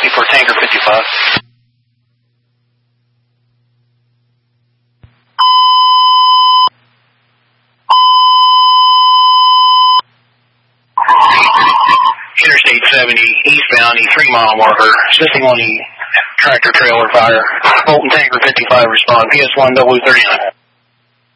copy for Tanker 55. Interstate 70, eastbound, the 3-mile marker, assisting on the tractor trailer fire. Bolton Tanker 55 respond, PS1 W39.